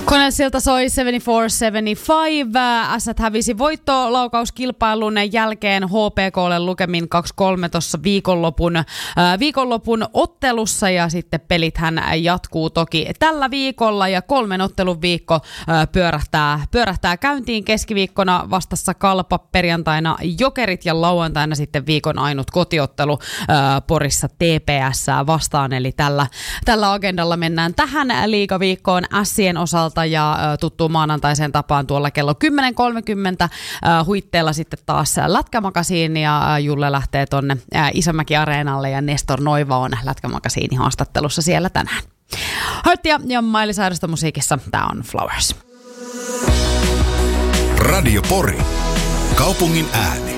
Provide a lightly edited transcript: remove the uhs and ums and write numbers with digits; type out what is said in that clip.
Koneelta soi 74-75. Ässät hävisi voittolaukauskilpailun jälkeen HPK:lle lukemin 2-3 tuossa viikonlopun ottelussa, ja sitten pelithän jatkuu toki tällä viikolla, ja 3 ottelun viikko pyörähtää käyntiin. Keskiviikkona vastassa Kalpa, perjantaina Jokerit ja lauantaina sitten viikon ainut kotiottelu Porissa TPS:ää vastaan. Eli tällä agendalla mennään tähän liigaviikkoon Ässien osalta, ja tuttuun maanantaiseen tapaan tuolla kello 10.30 huitteella sitten taas Lätkämakasiin, ja Julle lähtee tonne Isomäki-areenalle, ja Nestor Noiva on Lätkämakasiini haastattelussa siellä tänään. Harttia ja Miley Cyrusta musiikissa, tää on Flowers. Radio Pori, kaupungin ääni.